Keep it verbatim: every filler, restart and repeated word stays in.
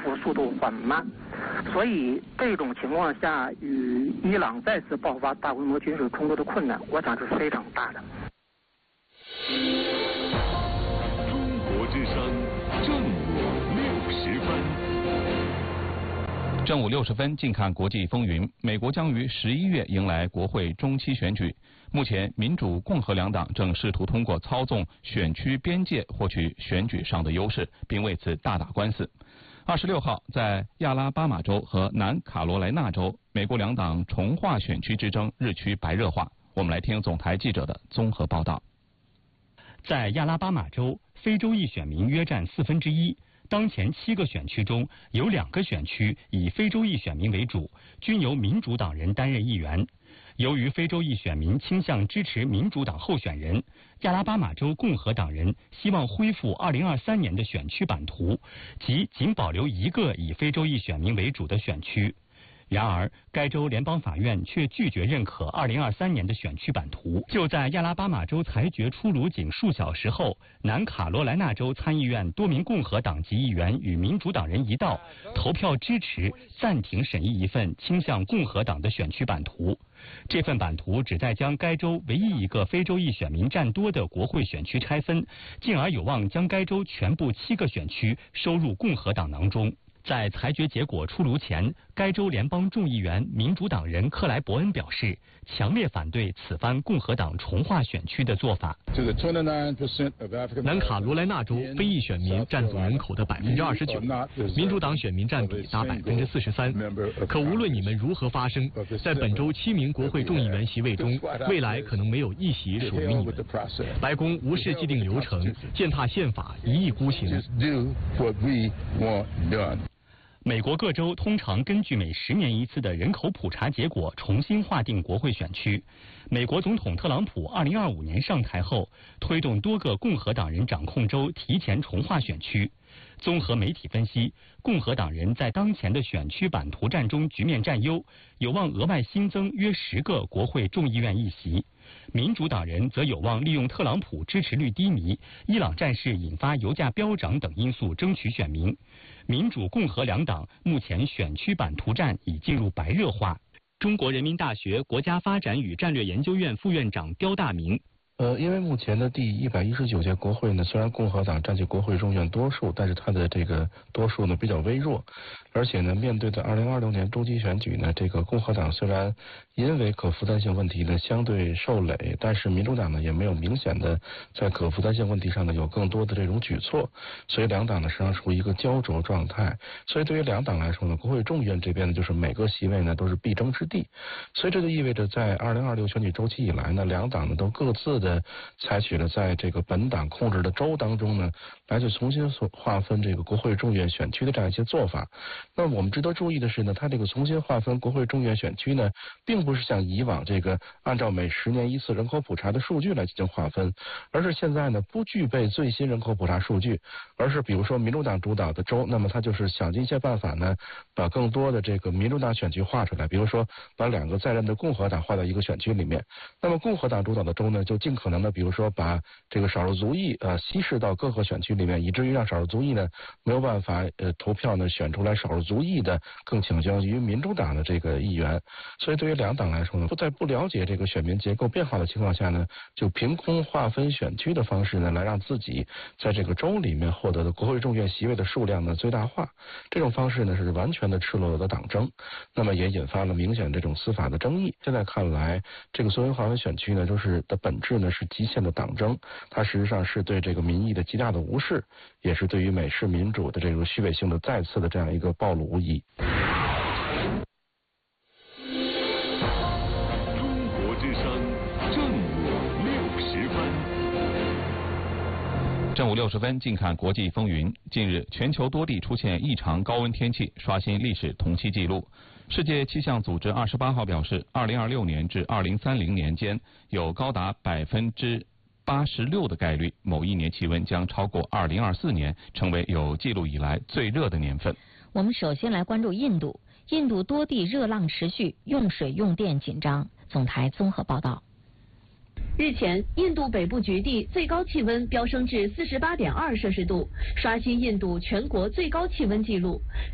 复速度缓慢，所以这种情况下，与伊朗再次爆发大规模军事冲突的困难，我想是非常大的。 中国之声正午六十分。 正午六十分，近看国际风云。美国将于十一月迎来国会中期选举。目前，民主、共和两党正试图通过操纵选区边界获取选举上的优势，并为此大打官司。二十六号，在亚拉巴马州和南卡罗来纳州，美国两党重划选区之争日趋白热化。我们来听总台记者的综合报道。 在亚拉巴马州，非洲裔选民约占四分之一。当前七个选区中有两个选区以非洲裔选民为主，均由民主党人担任议员。由于非洲裔选民倾向支持民主党候选人，亚拉巴马州共和党人希望恢复二零二三年的选区版图，即仅保留一个以非洲裔选民为主的选区。然而，该州联邦法院却拒绝认可二零二三年的选区版图。就在亚拉巴马州裁决出炉仅数小时后，南卡罗来纳州参议院多名共和党籍议员与民主党人一道投票支持暂停审议一份倾向共和党的选区版图。这份版图旨在将该州唯一一个非洲裔选民占多的国会选区拆分，进而有望将该州全部七个选区收入共和党囊中。在裁决结果出炉前，该州联邦众议员民主党人克莱伯恩表示，强烈反对此番共和党重划选区的做法。 南卡罗来纳州非裔选民占总人口的百分之二十九，民主党选民占比达百分之四十三。可无论你们如何发声，在本州七名国会众议员席位中，未来可能没有一席属于你们。白宫无视既定流程，践踏宪法，一意孤行。 美国各州通常根据每十年一次的人口普查结果重新划定国会选区。美国总统特朗普二零二五年上台后，推动多个共和党人掌控州提前重划选区。综合媒体分析，共和党人在当前的选区版图战中局面占优，有望额外新增约十个国会众议院议席。民主党人则有望利用特朗普支持率低迷、伊朗战事引发油价飙涨等因素争取选民。民主、共和两党目前选区版图战已进入白热化。中国人民大学国家发展与战略研究院副院长刁大明。 呃，因为目前的第一百一十九届国会呢，虽然共和党占据国会众院多数，但是它的这个多数呢比较微弱，而且呢，面对的二零二六年中期选举呢，这个共和党虽然因为可负担性问题呢相对受累，但是民主党呢也没有明显的在可负担性问题上呢有更多的这种举措，所以两党呢实际上处于一个焦灼状态。所以对于两党来说呢，国会众院这边呢就是每个席位呢都是必争之地，所以这就意味着在二零二六选举周期以来呢，两党呢都各自的采取了在这个本党控制的州当中呢，来去重新划分这个国会众院选区的这样一些做法。那我们值得注意的是呢，它这个重新划分国会众院选区呢，并不是像以往这个按照每十年一次人口普查的数据来进行划分，而是现在呢不具备最新人口普查数据，而是比如说民主党主导的州，那么它就是想尽一切办法呢，把更多的这个民主党选区划出来，比如说把两个在任的共和党划到一个选区里面。那么共和党主导的州呢，就尽可能的比如说把这个少数族裔呃稀释到各个选区里面，以至于让少数族裔呢没有办法呃投票呢选出来少数族裔的更倾向于民主党的这个议员。所以对于两党来说呢，在不了解这个选民结构变化的情况下呢，就凭空划分选区的方式呢，来让自己在这个州里面获得的国会众院席位的数量呢最大化。这种方式呢是完全的赤裸裸的党争，那么也引发了明显这种司法的争议。现在看来，这个所谓划分选区呢，就是的本质呢是极限的党争，它实际上是对这个民意的极大的无视，也是对于美式民主的这种虚伪性的再次的这样一个暴露无遗。 中国之声正午六十分。 正午六十分，近看国际风云。近日，全球多地出现异常高温天气，刷新历史同期纪录。世界气象组织二十八号表示，二零二六年至二零三零年间，有高达百分之八十六的概率，某一年气温将超过二零二四年，成为有记录以来最热的年份。 我们首先来关注印度，印度多地热浪持续，用水用电紧张。总台综合报道。 日前，印度北部局地最高气温飙升至四十八点二摄氏度，刷新印度全国最高气温纪录。